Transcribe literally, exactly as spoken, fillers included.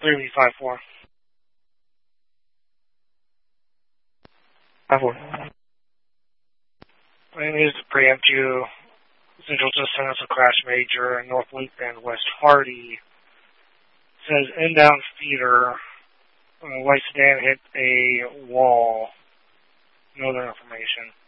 three five four. five four. I need to preempt you. Central just sent us a crash major in North Loop and West Hardy. Says inbound feeder. Uh, white sedan hit a wall. No other information.